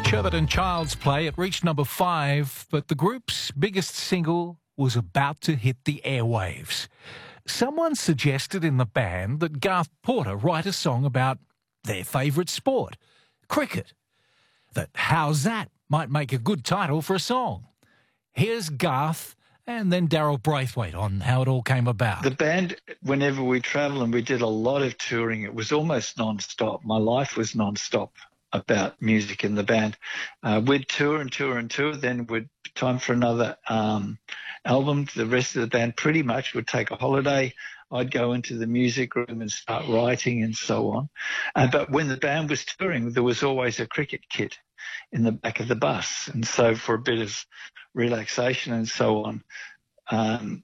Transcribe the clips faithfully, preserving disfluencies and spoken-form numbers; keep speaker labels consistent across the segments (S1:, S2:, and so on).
S1: Sherbet and Child's Play, it reached number five, but the group's biggest single was about to hit the airwaves. Someone suggested in the band that Garth Porter write a song about their favourite sport, cricket. That How's That might make a good title for a song. Here's Garth and then Daryl Braithwaite on how it all came about.
S2: The band, whenever we travel, and we did a lot of touring, it was almost non-stop. My life was non-stop about music in the band. Uh, we'd tour and tour and tour, then we'd time for another um, album. The rest of the band pretty much would take a holiday. I'd go into the music room and start writing and so on. Uh, but when the band was touring, there was always a cricket kit in the back of the bus. And so for a bit of relaxation and so on, um,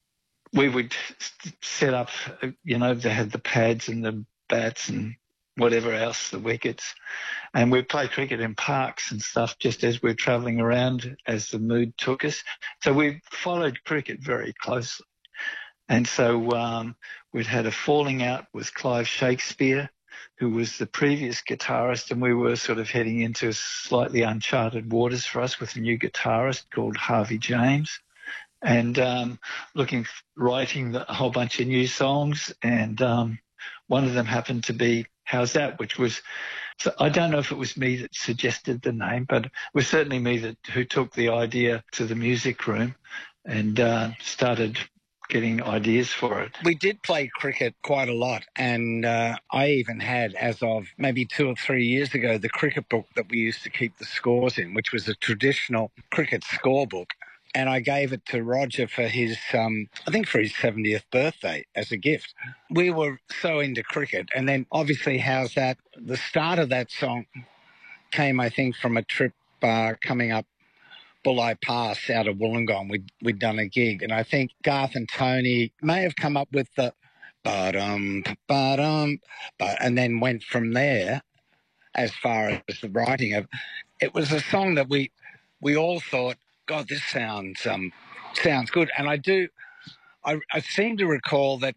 S2: we would set up, you know, they had the pads and the bats and whatever else, the wickets, and we'd play cricket in parks and stuff just as we're travelling around as the mood took us. So we followed cricket very closely. And so um, we'd had a falling out with Clive Shakespeare, who was the previous guitarist, and we were sort of heading into slightly uncharted waters for us with a new guitarist called Harvey James, and um, looking, writing a whole bunch of new songs, and um, one of them happened to be How's That, which was, so I don't know if it was me that suggested the name, but it was certainly me that who took the idea to the music room and uh, started getting ideas for it.
S3: We did play cricket quite a lot, and uh, I even had, as of maybe two or three years ago, the cricket book that we used to keep the scores in, which was a traditional cricket scorebook. And I gave it to Roger for his, um, I think for his seventieth birthday as a gift. We were so into cricket. And then obviously How's That? The start of that song came, I think, from a trip uh, coming up Bulli Pass out of Wollongong. We'd, we'd done a gig. And I think Garth and Tony may have come up with the ba-dum, ba-dum, but, and then went from there as far as the writing of. It was a song that we we all thought, God, this sounds um, sounds good. And I do, I, I seem to recall that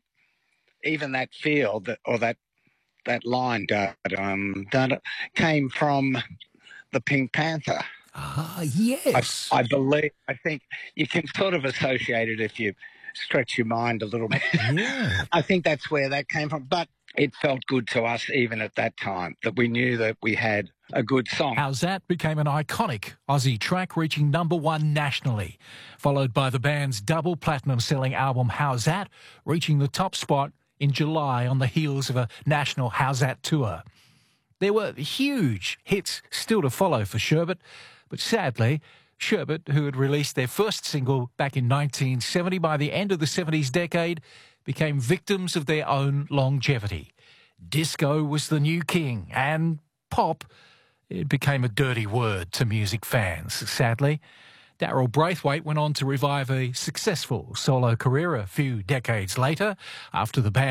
S3: even that feel that or that that line da, um, da, da, came from the Pink Panther.
S1: Ah, yes.
S3: I, I believe. I think you can sort of associate it if you stretch your mind a little bit.
S1: Yeah.
S3: I think that's where that came from. But it felt good to us even at that time that we knew that we had a good song.
S1: How's That became an iconic Aussie track, reaching number one nationally, followed by the band's double platinum-selling album How's That, reaching the top spot in July on the heels of a national How's That tour. There were huge hits still to follow for Sherbet, but sadly, Sherbet, who had released their first single back in nineteen seventy, by the end of the seventies decade, became victims of their own longevity. Disco was the new king, and pop, it became a dirty word to music fans, sadly. Daryl Braithwaite went on to revive a successful solo career a few decades later after the band